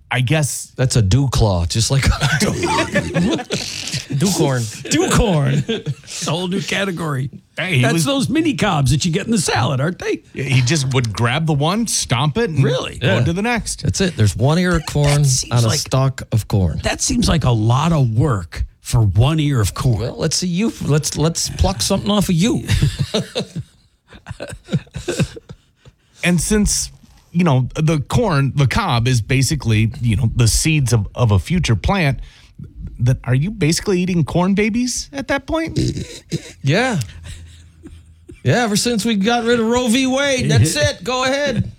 I guess That's a dew claw, just like Dew corn. Dew corn. It's a whole new category. That's those mini cobs that you get in the salad, aren't they? he just would grab the one, stomp it, and Really? go to the next. That's it. There's one ear of corn seems on a like- stalk of corn. That seems like a lot of work for one ear of corn. Well, let's see you. Let's pluck something off of you. And since, the corn, the cob is basically, the seeds of a future plant, that are you basically eating corn babies at that point? Yeah. Yeah, ever since we got rid of Roe v. Wade, that's it. Go ahead.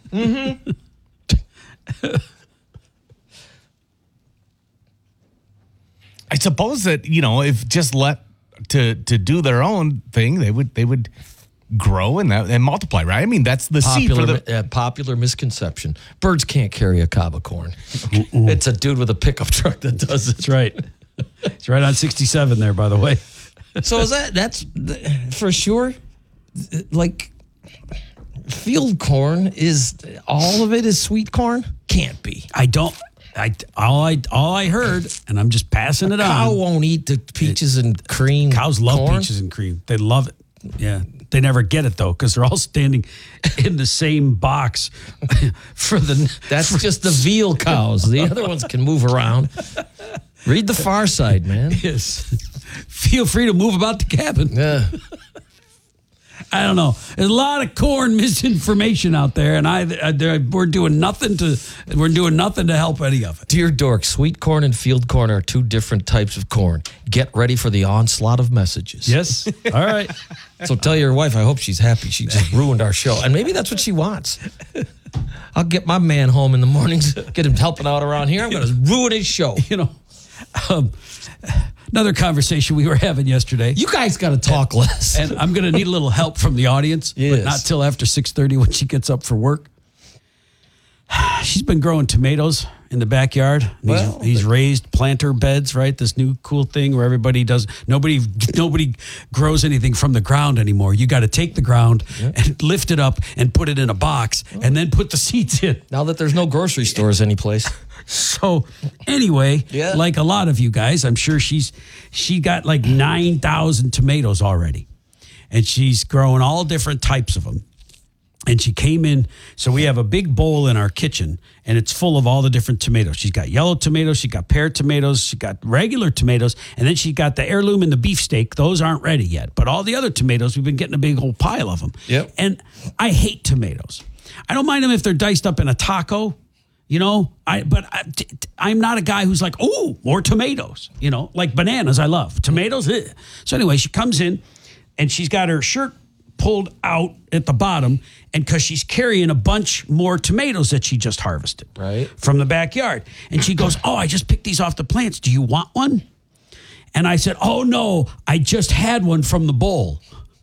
I suppose that, if just let to do their own thing, they would grow and multiply, right? I mean, that's the seed for the Popular misconception. Birds can't carry a cob of corn. It's a dude with a pickup truck that does it. That's right. It's right on 67 there, by the way. So that's for sure, like field corn is all of it is sweet corn? Can't be. All I heard, and I'm just passing it Cow on. won't eat the peaches and cream. Cows love corn. peaches and cream. They love it. Yeah. They never get it though, because they're all standing in the same box for the. That's just the veal cows. The other ones can move around. Read The Far Side, man. Yes. Feel free to move about the cabin. Yeah. I don't know. There's a lot of corn misinformation out there, and we're doing nothing to help any of it. Dear Dork, sweet corn and field corn are two different types of corn. Get ready for the onslaught of messages. Yes. All right. So tell your wife, I hope she's happy. She just ruined our show. And maybe that's what she wants. I'll get my man home in the mornings, get him helping out around here. I'm going to ruin his show. Another conversation we were having yesterday. You guys got to talk less. And I'm going to need a little help from the audience, but Yes. not till after 6:30 when she gets up for work. She's been growing tomatoes in the backyard. He's raised planter beds, right? This new cool thing where nobody grows anything from the ground anymore. You got to take the ground and lift it up and put it in a box and then put the seeds in. Now that there's no grocery stores anyplace. So anyway, like a lot of you guys, I'm sure she got like 9,000 tomatoes already, and she's growing all different types of them. And she came in, so we have a big bowl in our kitchen, and it's full of all the different tomatoes. She's got yellow tomatoes, she got pear tomatoes, she got regular tomatoes, and then she got the heirloom and the beefsteak. Those aren't ready yet. But all the other tomatoes, we've been getting a big old pile of them. Yep. And I hate tomatoes. I don't mind them if they're diced up in a taco, but I'm not a guy who's like, oh, more tomatoes, like bananas I love. Tomatoes, So anyway, she comes in, and she's got her shirt pulled out at the bottom, and because she's carrying a bunch more tomatoes that she just harvested from the backyard. And she goes, oh, I just picked these off the plants. Do you want one? And I said, oh, no, I just had one from the bowl.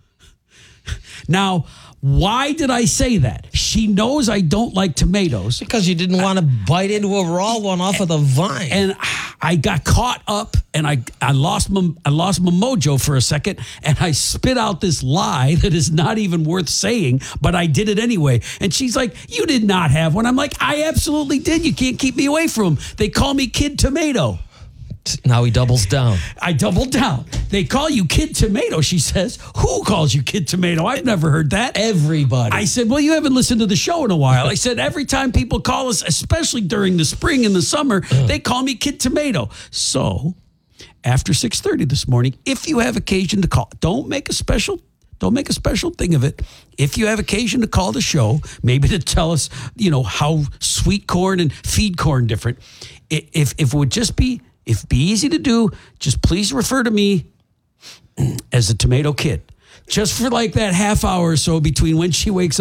Now, why did I say that? She knows I don't like tomatoes. Because you didn't want to bite into a raw one off of the vine. And I got caught up, and I lost my mojo for a second, and I spit out this lie that is not even worth saying, but I did it anyway. And she's like, you did not have one. I'm like, I absolutely did. You can't keep me away from them. They call me Kid Tomato. Now he doubles down. I doubled down. They call you Kid Tomato, she says. Who calls you Kid Tomato? I've never heard that. Everybody. I said, well, you haven't listened to the show in a while. I said, every time people call us, especially during the spring and the summer, they call me Kid Tomato. So after 6:30 this morning, if you have occasion to call, don't make a special thing of it. If you have occasion to call the show, maybe to tell us, how sweet corn and feed corn different. If it would just be, if it'd be easy to do, just please refer to me as the Tomato Kid. Just for like that half hour or so between when she wakes up